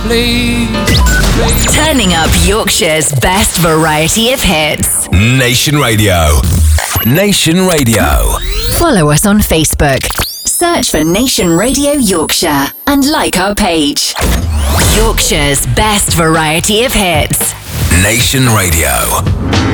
Turning up Yorkshire's best variety of hits. Nation Radio. Nation Radio. Follow us on Facebook. Search for Nation Radio Yorkshire and like our page. Yorkshire's best variety of hits. Nation Radio.